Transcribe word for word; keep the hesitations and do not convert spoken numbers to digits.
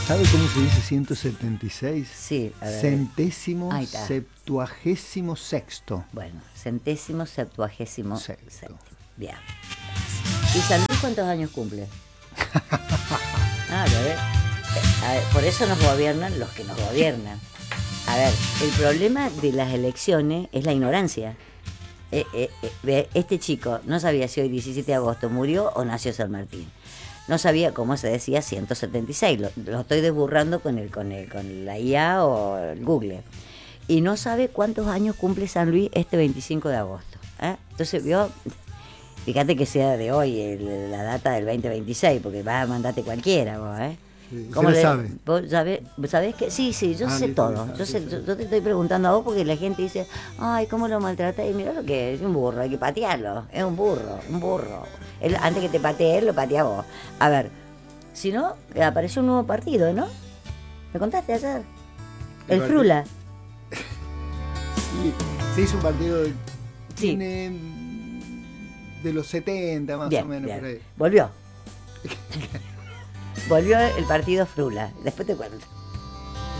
¿Sabe cómo se dice ciento setenta y seis? Sí, a ver. Centésimo Ahí está. septuagésimo sexto. Bueno, centésimo septuagésimo Sexto. séptimo. Bien. ¿Y San Luis cuántos años cumple? Ah, a ver. A ver, por eso nos gobiernan los que nos gobiernan. A ver, el problema de las elecciones es la ignorancia. Eh, eh, eh, este chico no sabía si hoy diecisiete de agosto murió o nació San Martín. No sabía cómo se decía ciento setenta y seis. Lo, lo estoy desburrando con el, con el, con la I A o el Google. Y no sabe cuántos años cumple San Luis este veinticinco de agosto. ¿eh? Entonces vio, fíjate que sea de hoy, el, la data del veinte veintiséis, porque va a mandarte cualquiera vos, ¿eh? Sí, ¿Cómo ¿usted le, lo sabe? ¿Vos sabés, ¿Sabés que? Sí, sí, yo Ah, sé listo, todo. listo, Yo, sé, listo. yo, yo te estoy preguntando a vos porque la gente dice, ay, ¿cómo lo maltrata? Y mira lo que es, un burro, hay que patearlo. Es un burro, un burro. Él, antes que te patee él, lo patea vos. A ver, si no, apareció un nuevo partido, ¿no? ¿Me contaste ayer? El partido? Frula. Sí, se hizo un partido de, Sí. tiene de los setenta más Bien, o menos bien. por ahí. Volvió. Volvió el partido Frula. Después te cuento.